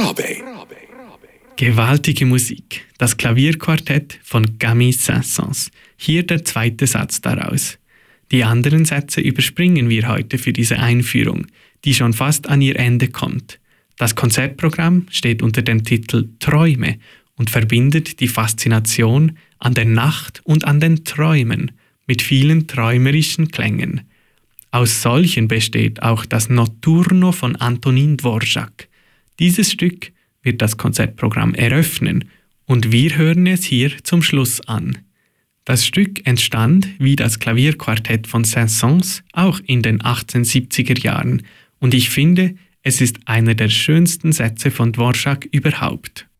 Rabe. Gewaltige Musik. Das Klavierquartett von Camille Saint-Saëns. Hier der zweite Satz daraus. Die anderen Sätze überspringen wir heute für diese Einführung, die schon fast an ihr Ende kommt. Das Konzertprogramm steht unter dem Titel Träume und verbindet die Faszination an der Nacht und an den Träumen mit vielen träumerischen Klängen. Aus solchen besteht auch das Notturno von Antonin Dvorak. Dieses Stück wird das Konzertprogramm eröffnen und wir hören es hier zum Schluss an. Das Stück entstand, wie das Klavierquartett von Saint-Saëns, auch in den 1870er Jahren und ich finde, es ist einer der schönsten Sätze von Dvorak überhaupt.